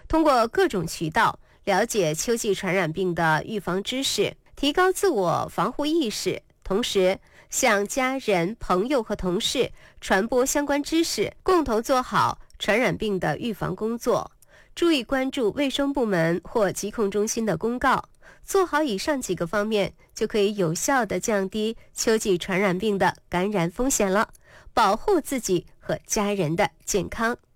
通过各种渠道了解秋季传染病的预防知识，提高自我防护意识，同时向家人、朋友和同事传播相关知识，共同做好传染病的预防工作。注意关注卫生部门或疾控中心的公告，做好以上几个方面，就可以有效地降低秋季传染病的感染风险了，保护自己和家人的健康。